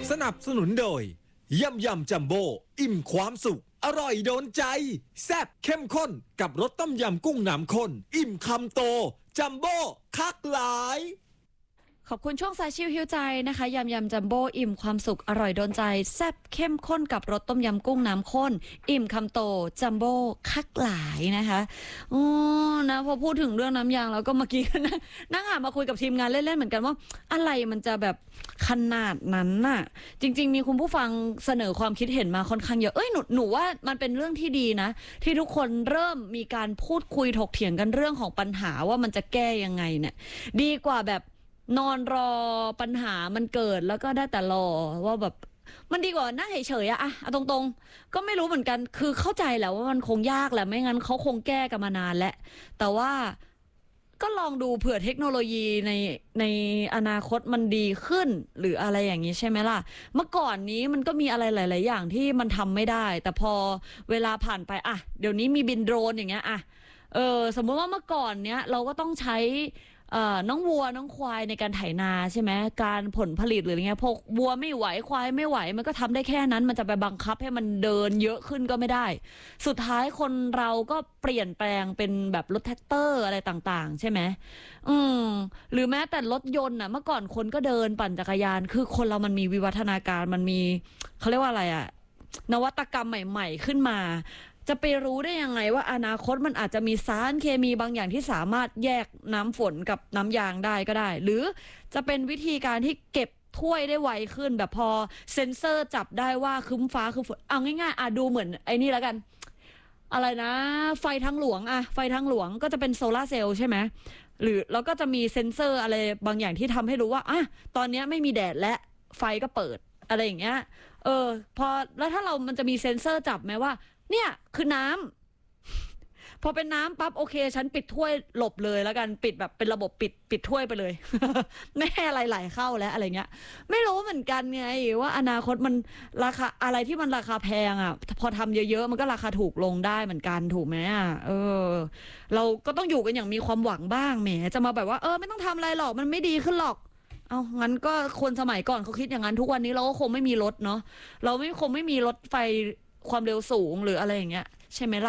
สนับสนุนโดยยำจัมโบ้อิ่มความสุขอร่อยโดนใจแซ่บเข้มข้นกับรสต้มยำกุ้งน้ำข้นอิ่มคำโตจัมโบ้คักหลายขอบคุณช่วงสายชิวหิวใจนะคะยำจัมโบ้อิ่มความสุขอร่อยโดนใจแซ่บเข้มข้นกับรสต้มยำกุ้งน้ำข้นอิ่มคำโตจัมโบ้คักหลายนะคะอ๋อนะพอพูดถึงเรื่องน้ำยางแล้วก็เมื่อกี้นั่งมาคุยกับทีมงานเล่นๆเหมือนกันว่าอะไรมันจะแบบขนาดนั้นน่ะจริงๆมีคุณผู้ฟังเสนอความคิดเห็นมาค่อนข้างเยอะหนูว่ามันเป็นเรื่องที่ดีนะที่ทุกคนเริ่มมีการพูดคุยถกเถียงกันเรื่องของปัญหาว่ามันจะแก้ยังไงเนี่ยดีกว่าแบบนอนรอปัญหามันเกิดแล้วก็ได้แต่รอว่าแบบมันดีกว่านั่งเฉยๆอะตรงๆก็ไม่รู้เหมือนกันคือเข้าใจแหละว่ามันคงยากแหละไม่งั้นเขาคงแก้กันมานานแล้วแต่ว่าก็ลองดูเผื่อเทคโนโลยีในอนาคตมันดีขึ้นหรืออะไรอย่างนี้ใช่ไหมล่ะเมื่อก่อนนี้มันก็มีอะไรหลายๆอย่างที่มันทำไม่ได้แต่พอเวลาผ่านไปเดี๋ยวนี้มีบินโดรนอย่างเงี้ยสมมติว่าเมื่อก่อนเนี้ยเราก็ต้องใช้น้องวัวน้องควายในการไถนาใช่ไหมการผลผลิตหรืออะไรเงี้ยพวกวัวไม่ไหวควายไม่ไหวมันก็ทำได้แค่นั้นมันจะไปบังคับให้มันเดินเยอะขึ้นก็ไม่ได้สุดท้ายคนเราก็เปลี่ยนแปลงเป็นแบบรถแท็กเตอร์อะไรต่างๆใช่ไหมหรือแม้แต่รถยนต์เมื่อก่อนคนก็เดินปั่นจักรยานคือคนเรามันมีวิวัฒนาการมันมีเขาเรียกว่าอะไรนวัตกรรมใหม่ๆขึ้นมาจะไปรู้ได้ยังไงว่าอนาคตมันอาจจะมีสารเคมีบางอย่างที่สามารถแยกน้ำฝนกับน้ำยางได้ก็ได้หรือจะเป็นวิธีการที่เก็บถ้วยได้ไวขึ้นแบบพอเซ็นเซอร์จับได้ว่าคึ้มฟ้าคือฝนเอาง่ายๆดูเหมือนไอ้นี่แล้วกันอะไรนะไฟทางหลวงไฟทางหลวงก็จะเป็นโซลาร์เซลล์ใช่ไหมหรือเราก็จะมีเซ็นเซอร์อะไรบางอย่างที่ทำให้รู้ว่าตอนนี้ไม่มีแดดและไฟก็เปิดอะไรอย่างเงี้ยพอแล้วถ้ามันจะมีเซ็นเซอร์จับไหมว่าเนี่ยคือน้ำพอเป็นน้ำปั๊บโอเคฉันปิดถ้วยหลบเลยแล้วกันปิดแบบเป็นระบบปิดถ้วยไปเลย ไม่ให้อะไรไหลเข้าแล้วอะไรเงี้ยไม่รู้เหมือนกันไงว่าอนาคตมันราคาอะไรที่มันราคาแพงพอทำเยอะๆมันก็ราคาถูกลงได้เหมือนกันถูกไหมเราก็ต้องอยู่กันอย่างมีความหวังบ้างแหมจะมาแบบว่าไม่ต้องทำอะไรหรอกมันไม่ดีขึ้นหรอกเอางั้นก็คนสมัยก่อนเขาคิดอย่างนั้นทุกวันนี้เราก็คงไม่มีรถเนาะเราคงไม่มีรถไฟความเร็วสูงหรืออะไรอย่างเงี้ยใช่ไหมล่ะ